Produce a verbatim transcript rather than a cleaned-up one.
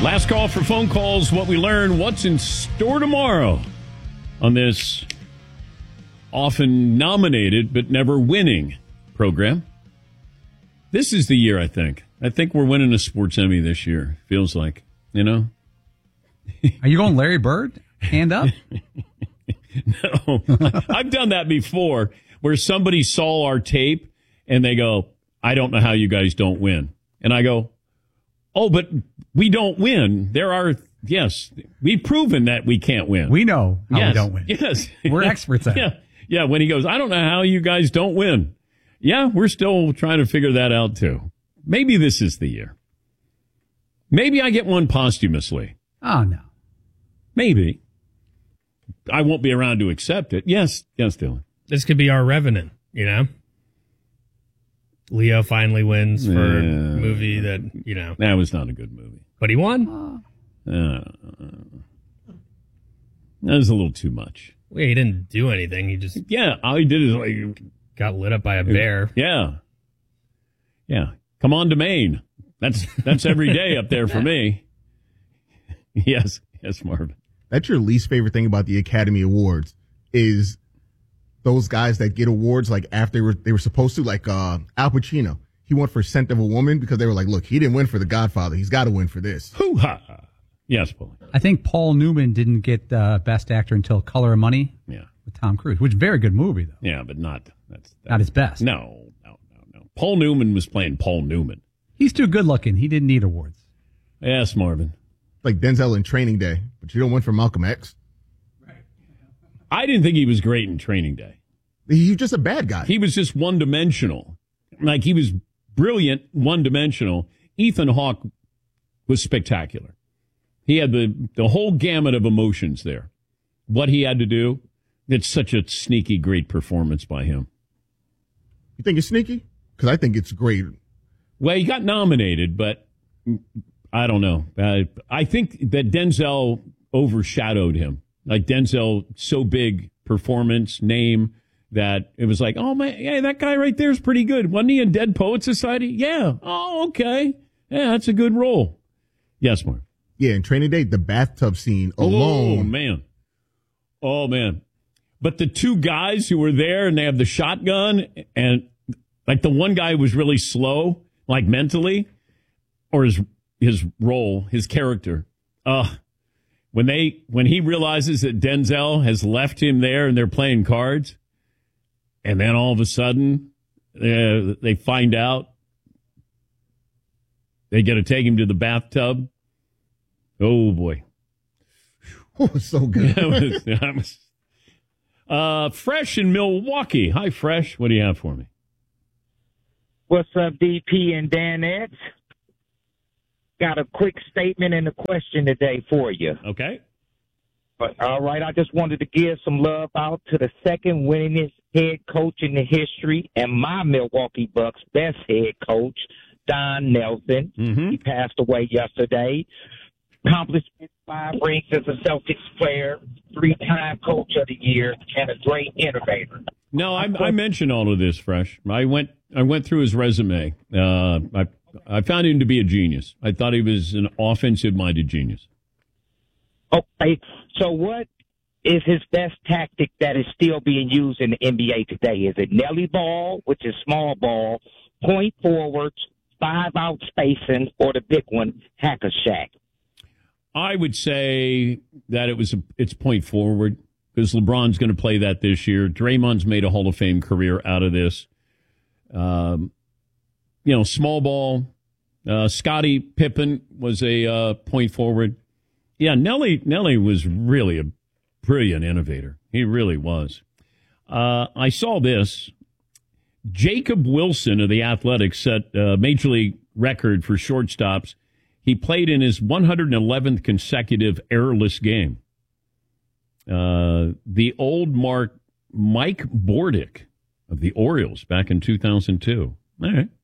Last call for phone calls. What we learn, what's in store tomorrow on this often nominated but never winning program. This is the year, I think. I think we're winning a sports Emmy this year. Feels like, you know. Are you going Larry Bird? Hand up? No. I've done that before where somebody saw our tape and they go, I don't know how you guys don't win. And I go, oh, but we don't win. There are, yes, we've proven that we can't win. We know how yes. we don't win. Yes. We're experts at yeah. it. Yeah, when he goes, I don't know how you guys don't win. Yeah, we're still trying to figure that out, too. Maybe this is the year. Maybe I get one posthumously. Oh, no. Maybe. I won't be around to accept it. Yes. Yes, Dylan. This could be our Revenant, you know? Leo finally wins for Yeah. a movie that, you know. That was not a good movie. But he won? Uh, that was a little too much. Well, he didn't do anything. He just Yeah, all he did is like... got lit up by a bear. Yeah. Yeah. Come on to Maine. That's that's every day up there for me. Yes. Yes, Marvin. That's your least favorite thing about the Academy Awards is those guys that get awards like after they were, they were supposed to, like uh, Al Pacino. He won for Scent of a Woman because they were like, look, he didn't win for The Godfather. He's got to win for this. Hoo-ha. Yes, Paul. I think Paul Newman didn't get uh, Best Actor until Color of Money Yeah. with Tom Cruise, which is a very good movie, though. Yeah, but not... That's, that's Not his best. No, no, no, no. Paul Newman was playing Paul Newman. He's too good looking. He didn't need awards. Yes, Marvin. Like Denzel in Training Day, but you don't win for Malcolm X. I didn't think he was great in Training Day. He's just a bad guy. He was just one-dimensional. Like, he was brilliant, one-dimensional. Ethan Hawke was spectacular. He had the, the whole gamut of emotions there. What he had to do, it's such a sneaky, great performance by him. You think it's sneaky? Because I think it's great. Well, he got nominated, but I don't know. Uh, I think that Denzel overshadowed him. Like, Denzel, so big performance, name, that it was like, oh, man, hey, that guy right there is pretty good. Wasn't he in Dead Poet Society? Yeah. Oh, okay. Yeah, that's a good role. Yes, Mark. Yeah, in Training Day, the bathtub scene alone. Oh, man. Oh, man. But the two guys who were there and they have the shotgun and like the one guy was really slow, like mentally, or his his role, his character. Uh, when they when he realizes that Denzel has left him there and they're playing cards, and then all of a sudden uh, they find out they got to take him to the bathtub. Oh boy. Oh, it's so good. That was, that was, uh, Fresh in Milwaukee. Hi, Fresh. What do you have for me? What's up, D P and Dan Eds? Got a quick statement and a question today for you. Okay. But, all right, I just wanted to give some love out to the second winningest head coach in the history and my Milwaukee Bucks' best head coach, Don Nelson. Mm-hmm. He passed away yesterday. Accomplishment, five rings as a Celtics player, three-time coach of the year, and a great innovator. No, I, I mentioned all of this, Fresh. I went I went through his resume. Uh, I I found him to be a genius. I thought he was an offensive-minded genius. Okay, so what is his best tactic that is still being used in the N B A today? Is it Nelly ball, which is small ball, point forwards, five-out spacing, or the big one, hack a shack? I would say that it was a, it's point forward because LeBron's going to play that this year. Draymond's made a Hall of Fame career out of this. Um, you know, small ball. Uh, Scottie Pippen was a uh, point forward. Yeah, Nelly Nelly was really a brilliant innovator. He really was. Uh, I saw this. Jacob Wilson of the Athletics set a major league record for shortstops. He played in his one hundred eleventh consecutive errorless game. Uh, the old mark, Mike Bordick of the Orioles back in two thousand two. All right.